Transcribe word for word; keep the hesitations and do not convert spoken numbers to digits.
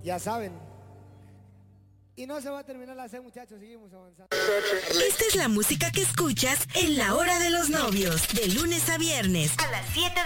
Ya saben. Y no se va a terminar la C, muchachos, seguimos avanzando. Esta es la música que escuchas en La Hora de los Novios, de lunes a viernes, a las siete